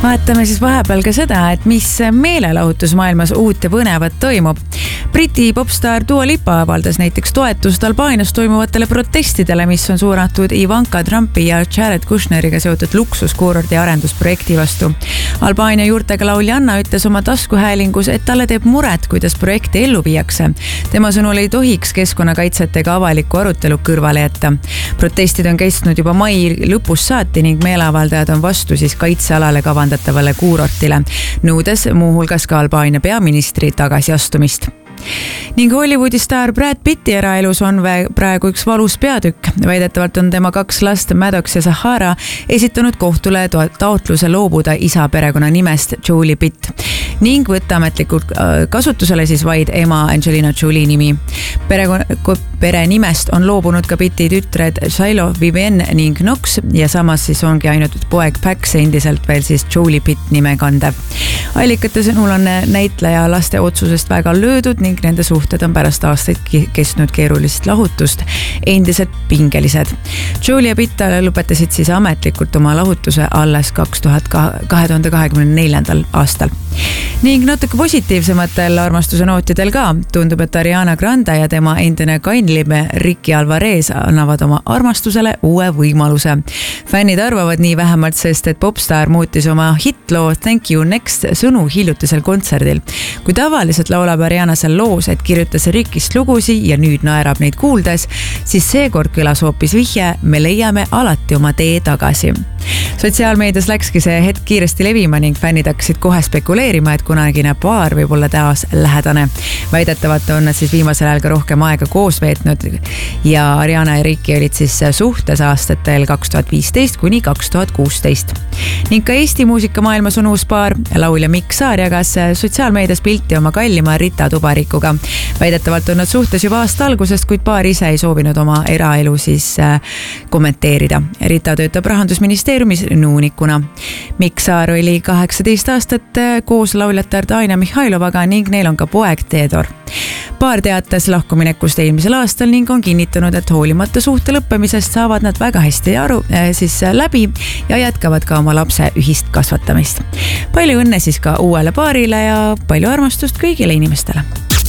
Vaatame siis vahepeal ka seda, et mis meelelahutusmaailmas uut ja põnevat toimub. Briti popstaar Dua Lipa avaldas näiteks toetust Albaanias toimuvatele protestidele, mis on suunatud Ivanka Trumpi ja Jared Kushneriga seotud luksuskuurordi arendusprojekti vastu. Albaania juurtega lauljanna ütles oma taskuhäälingus, et talle teeb muret, kuidas projekti ellu viiakse. Tema sõnul ei tohiks keskkonnakaitset ega avalikku arutelu kõrvale jätta. Protestid on kestnud juba mai lõpus saati ning meeleavaldajad on vastu siis kaitsealale kavandatavale kuurortile, nõudes muuhulgas ka Albaania peaministri tagasiastumist. Ning Hollywoodi staar Brad Pitti eraelus on praegu üks valus peatükk. Väidetavalt on tema 2 last Maddox ja Sahara esitanud kohtule taotluse loobuda isa perekonna nimest Jolie Pitt ning võtta ametlikult kasutusele siis vaid ema Angelina Jolie nimi. Pere nimest on loobunud ka Pitti tütred Shiloh, Vivienne ning Knox ja samas siis ongi ainult poeg Pax endiselt veel siis Jolie Pitt nime kandev. Allikate sõnul on näitleja laste otsusest väga löödud ning nende suhted on pärast aastaid kestnud keerulist lahutust endiselt pingelised. Jolie ja Pitt lõpetasid siis ametlikult oma lahutuse alles 2024. aastal. Ning natuke positiivsematel armastuse nootidel ka. Tundub, et Ariana Grande ja tema endine kainlime Ricky Alvarez annavad oma armastusele uue võimaluse. Fännid arvavad nii vähemalt, sest et popstaar muutis oma hitloo Thank You Next sõnu hiljutisel kontserdil. Kui tavaliselt laulab Ariana seal loos, et kirjutas Rickist lugusi ja nüüd naerab neid kuuldes, siis seekord kõlas hoopis vihje, me leiame alati oma tee tagasi. Sotsiaalmeedias läkski see hetk kiiresti levima ning fännid hakkasid kohe spekuleerima, et kunagine paar võib olla taas lähedane. Väidetavalt on nad siis viimasel ajal ka rohkem aega koos veetnud ja Ariana ja Ricky olid siis suhtes aastatel 2015 kuni 2016. Ning ka Eesti muusikamaailmas on uus paar. Laulja Mikk Saar jagas sotsiaalmeedias pilti oma kallima Rita Tubarikuga. Väidetavalt on nad suhtes juba aasta algusest, kuid paar ise ei soovinud oma eraelu siis kommenteerida. Rita töötab Rahandusministeeriumis nõunikuna. Mikk Saar oli 18 aastat koos lauljatar Daina Mihhailovaga ning neil on ka poeg Teodor. Paar teatas lahkuminekust eelmisel aastal ning on kinnitanud, et hoolimata suhte lõppemisest saavad nad väga hästi läbi ja jätkavad ka oma lapse ühist kasvatamist. Palju õnne siis ka uuele paarile ja palju armastust kõigile inimestele.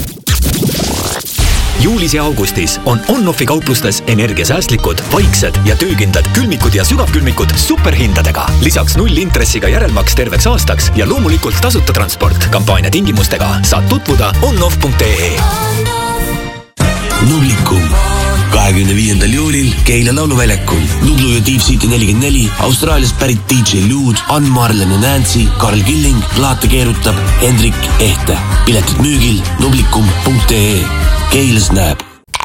Juulis ja augustis on On-Offi kauplustes energiasäästlikud, vaiksed ja töökindlad külmikud ja sügavkülmikud superhindadega. Lisaks 0 intressiga järelmaks terveks aastaks ja loomulikult tasuta transport. Kampaania tingimustega saad tutvuda onoff.ee. Nublikum 25. juulil Keila lauluväljakul. Nublu ja Deep City 44, Austraaliast pärit DJ Lude, Ann Marlen ja Nancy, Karl Killing, plaate keerutab Hendrik Ehte. Piletid müügil nublikum.ee. Keilas näeb.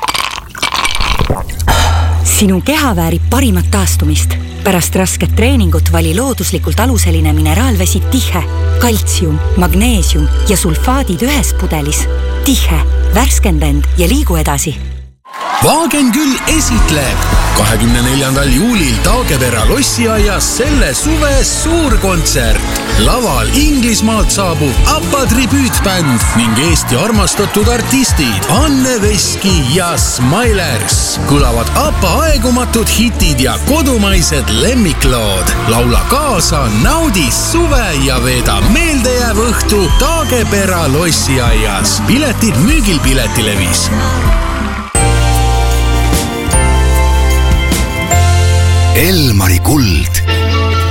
Sinu keha väärib parimat taastumist. Pärast rasket treeningut vali looduslikult aluseline mineraalvesi Tihe. Kaltsium, magneesium ja sulfaadid ühes pudelis. Tihe, värskenda end ja liigu edasi. Waagen küll esitleb 24. juulil Taagepera lossiaias selle suve suurkontsert. Laval Inglismaalt saabub ABBA tribüütbänd ning Eesti armastatud artistid Anne Veski ja Smilers. Kõlavad ABBA aegumatud hitid ja kodumaised lemmiklood. Laula kaasa, naudi suve ja veeda meeldejääv õhtu Taagepera lossiaias. Piletid müügil Piletilevis. Elmari kuld